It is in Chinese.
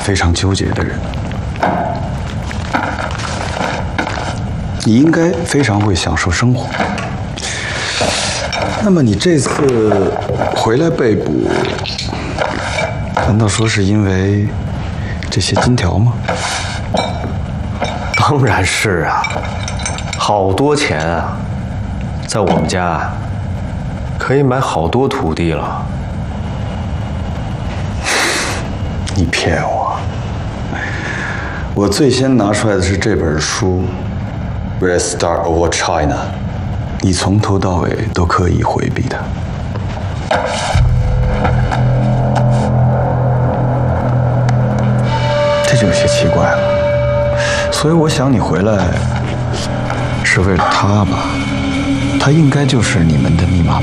非常纠结的人。你应该非常会享受生活。那么你这次回来被捕，难道说是因为这些金条吗？ 当然是啊，好多钱啊，在我们家可以买好多土地了。 你骗我！我最先拿出来的是这本书《Red Star Over China》，你从头到尾都刻意回避它。这就有些奇怪了。所以我想你回来是为了他吧？他应该就是你们的密码